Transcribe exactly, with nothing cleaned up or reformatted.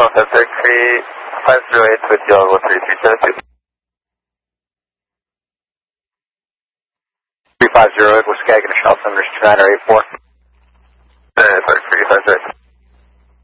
Delta three five zero eight with your level three three seven two. three five zero eight with Skagit, Charles numbers two nine eight four. Uh, sorry, three five zero eight.